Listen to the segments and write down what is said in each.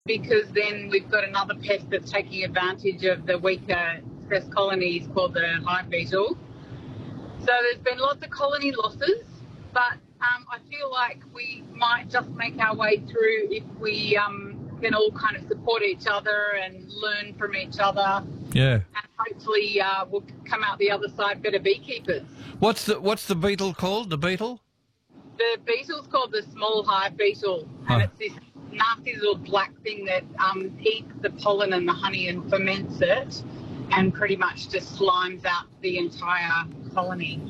because then we've got another pest that's taking advantage of the weaker stress colonies called the hive beetle. So there's been lots of colony losses, but I feel like we might just make our way through if we can all kind of support each other and learn from each other. Yeah. And hopefully we'll come out the other side better beekeepers. What's the beetle called? The beetle? The beetle's called the small hive beetle, and it's this nasty little black thing that eats the pollen and the honey and ferments it and pretty much just slimes out the entire colony.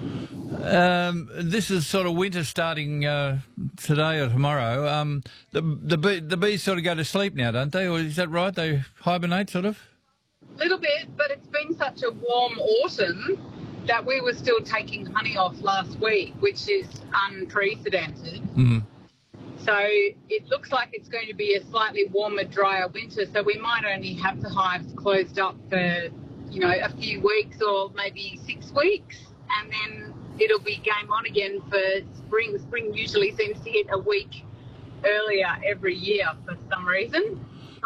This is sort of winter starting today or tomorrow. The bees sort of go to sleep now, don't they? Or is that right? They hibernate, sort of? A little bit, but it's been such a warm autumn that we were still taking honey off last week, which is unprecedented. Mm-hmm. So it looks like it's going to be a slightly warmer, drier winter, so we might only have the hives closed up for, a few weeks or maybe 6 weeks, and then it'll be game on again for spring. Spring usually seems to hit a week earlier every year for some reason.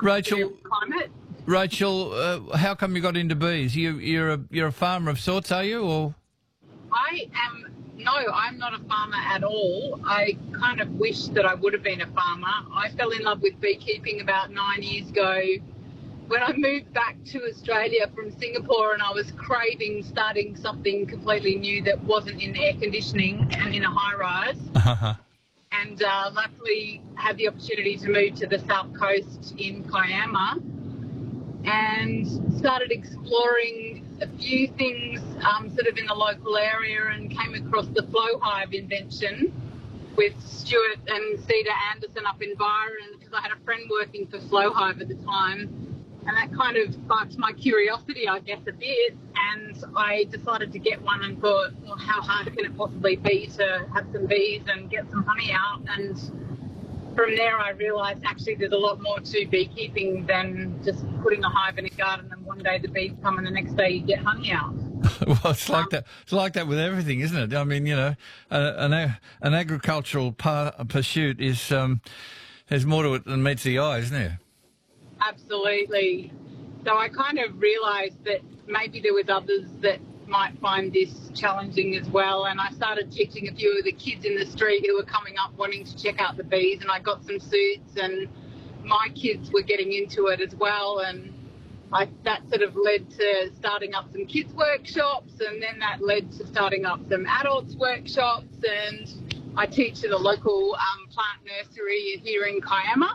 Rachel, how come you got into bees? You're a farmer of sorts, are you? Or No, I'm not a farmer at all. I kind of wish that I would have been a farmer. I fell in love with beekeeping about 9 years ago when I moved back to Australia from Singapore, and I was craving starting something completely new that wasn't in air conditioning and in a high-rise. Uh-huh. And luckily had the opportunity to move to the south coast in Kiama and started exploring a few things sort of in the local area, and came across the flow hive invention with Stuart and Cedar Anderson up in Byron, because I had a friend working for Flow Hive at the time, and that kind of sparked my curiosity, I guess, a bit, and I decided to get one and thought, well, how hard can it possibly be to have some bees and get some honey out? And from there I realised actually there's a lot more to beekeeping than just putting a hive in a garden and one day the bees come and the next day you get honey out. Well, it's like that. It's like that with everything, isn't it? I mean, an agricultural pursuit is there's more to it than meets the eye, isn't there? Absolutely. So I kind of realised that maybe there was others that might find this challenging as well, and I started teaching a few of the kids in the street who were coming up wanting to check out the bees, and I got some suits, and my kids were getting into it as well, and that sort of led to starting up some kids workshops, and then that led to starting up some adults workshops, and I teach at a local plant nursery here in Kiama.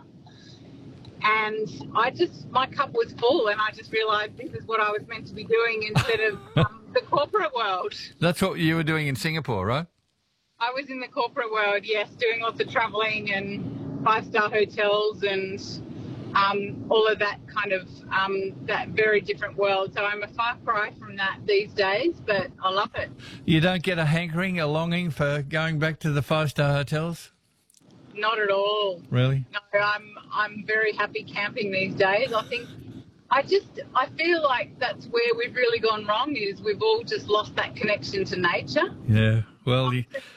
And my cup was full, and I just realised this is what I was meant to be doing instead of the corporate world. That's what you were doing in Singapore, right? I was in the corporate world, yes, doing lots of travelling and 5-star hotels and all of that kind of that very different world. So I'm a far cry from that these days, but I love it. You don't get a hankering, a longing for going back to the 5-star hotels? Not at all. Really? No, I'm very happy camping these days. I feel like that's where we've really gone wrong, is we've all just lost that connection to nature. Yeah. Well,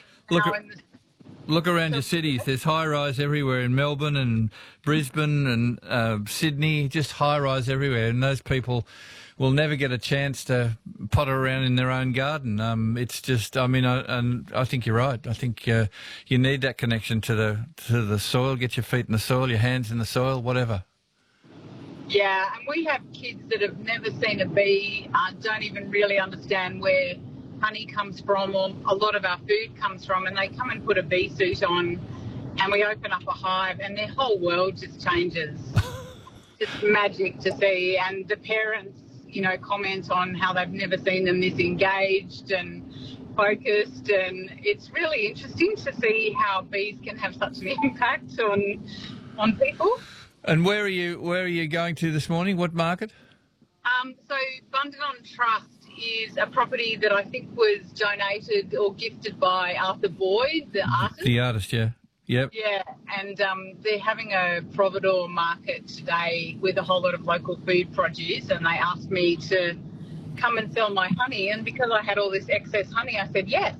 look around your cities. There's high-rise everywhere in Melbourne and Brisbane and Sydney, just high-rise everywhere, and those people will never get a chance to potter around in their own garden. It's just, I think you're right. I think you need that connection to the soil. Get your feet in the soil, your hands in the soil, whatever. Yeah, and we have kids that have never seen a bee, don't even really understand where honey comes from, or a lot of our food comes from, and they come and put a bee suit on, and we open up a hive, and their whole world just changes. Just magic to see, and the parents, comment on how they've never seen them this engaged and focused, and it's really interesting to see how bees can have such an impact on people. And where are you going to this morning? What market? So Bundanon Trust is a property that I think was donated or gifted by Arthur Boyd, the artist. The artist, yeah. Yep. Yeah, and they're having a providore market today with a whole lot of local food produce, and they asked me to come and sell my honey, and because I had all this excess honey, I said yes.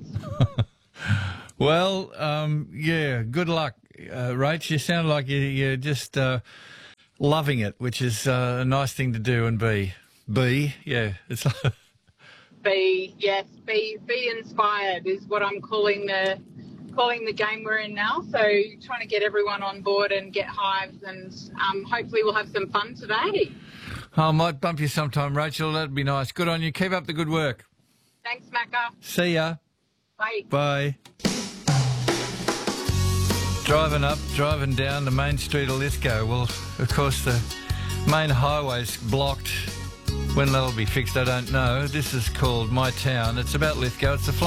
Well, yeah, good luck, Rach. You sound like you're just loving it, which is a nice thing to do and be. Yeah, it's Be inspired is what I'm calling the game we're in now. So trying to get everyone on board and get hives, and hopefully we'll have some fun today. I might bump you sometime, Rachel. That'd be nice. Good on you. Keep up the good work. Thanks, Macca. See ya. Bye. Bye. Driving down the main street of Lithgow. Well, of course, the main highway's blocked. When that'll be fixed, I don't know. This is called My Town. It's about Lithgow. It's the